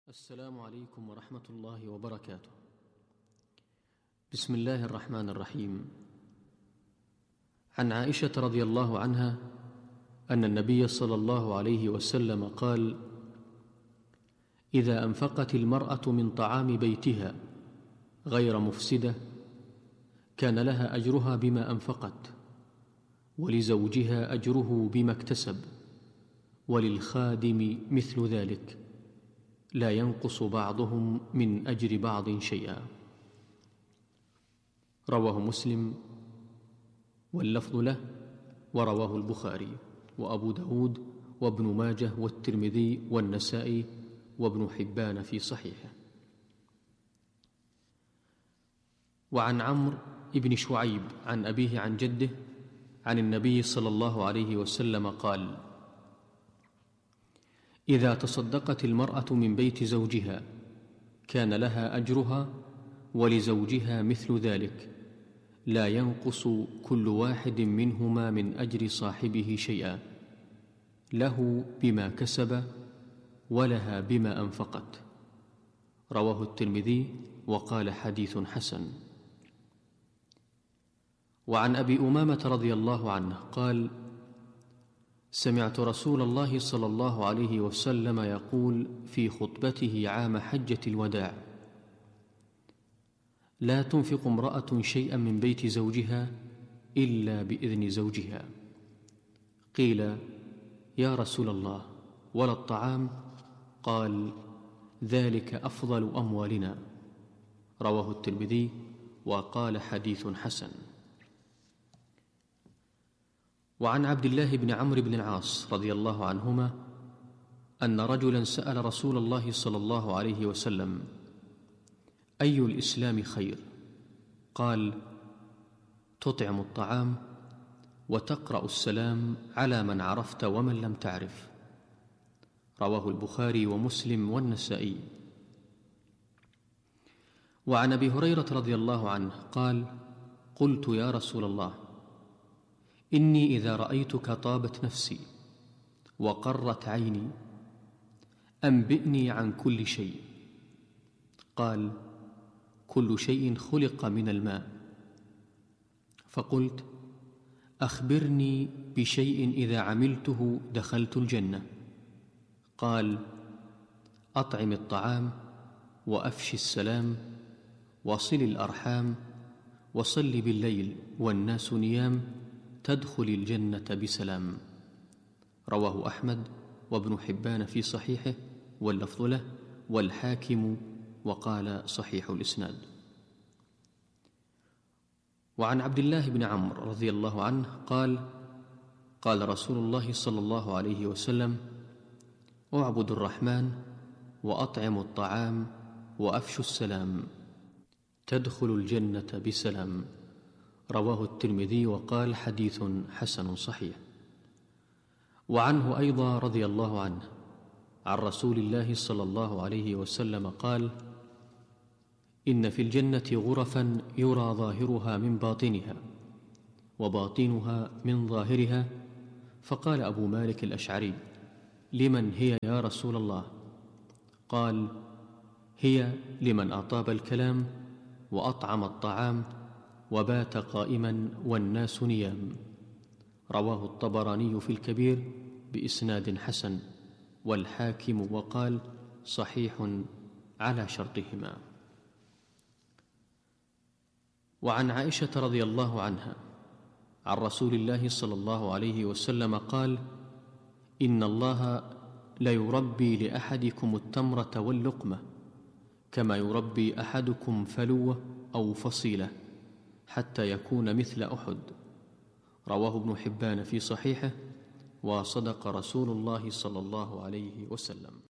السلام عليكم ورحمة الله وبركاته. بسم الله الرحمن الرحيم. عن عائشة رضي الله عنها أن النبي صلى الله عليه وسلم قال: إذا أنفقت المرأة من طعام بيتها غير مفسدة كان لها أجرها بما أنفقت، ولزوجها أجره بما اكتسب، وللخادم مثل ذلك، لا ينقص بعضهم من أجر بعض شيئا. رواه مسلم واللفظ له، ورواه البخاري وأبو داود وابن ماجه والترمذي والنسائي وابن حبان في صحيحه. وعن عمرو بن شعيب عن أبيه عن جده عن النبي صلى الله عليه وسلم قال: إذا تصدقت المرأة من بيت زوجها كان لها أجرها ولزوجها مثل ذلك، لا ينقص كل واحد منهما من أجر صاحبه شيئا، له بما كسب ولها بما أنفقت. رواه الترمذي وقال حديث حسن. وعن أبي أمامة رضي الله عنه قال: سمعت رسول الله صلى الله عليه وسلم يقول في خطبته عام حجة الوداع: لا تنفق امرأة شيئا من بيت زوجها إلا بإذن زوجها. قيل: يا رسول الله ولا الطعام؟ قال: ذلك أفضل أموالنا. رواه الترمذي وقال حديث حسن. وعن عبد الله بن عمرو بن العاص رضي الله عنهما أن رجلا سأل رسول الله صلى الله عليه وسلم: أي الإسلام خير؟ قال: تطعم الطعام وتقرأ السلام على من عرفت ومن لم تعرف. رواه البخاري ومسلم والنسائي. وعن أبي هريرة رضي الله عنه قال: قلت يا رسول الله، إني إذا رأيتك طابت نفسي وقرت عيني، أنبئني عن كل شيء. قال: كل شيء خلق من الماء. فقلت: أخبرني بشيء إذا عملته دخلت الجنة. قال: أطعم الطعام وأفش السلام وصل الأرحام وصل بالليل والناس نيام تدخل الجنة بسلام. رواه أحمد وابن حبان في صحيحه واللفظ له، والحاكم وقال صحيح الإسناد. وعن عبد الله بن عمرو رضي الله عنه قال: قال رسول الله صلى الله عليه وسلم: اعبدوا الرحمن وأطعموا الطعام وأفشوا السلام تدخل الجنة بسلام. رواه الترمذي وقال حديث حسن صحيح. وعنه أيضا رضي الله عنه عن رسول الله صلى الله عليه وسلم قال: إن في الجنة غرفا يرى ظاهرها من باطنها وباطنها من ظاهرها. فقال أبو مالك الأشعري: لمن هي يا رسول الله؟ قال: هي لمن أطاب الكلام وأطعم الطعام وبات قائما والناس نيام. رواه الطبراني في الكبير بإسناد حسن، والحاكم وقال صحيح على شرطهما. وعن عائشة رضي الله عنها عن رسول الله صلى الله عليه وسلم قال: إن الله ليربي لأحدكم التمرة واللقمة كما يربي أحدكم فلوة أو فصيلة حتى يكون مثل أحد. رواه ابن حبان في صحيحه، وصدق رسول الله صلى الله عليه وسلم.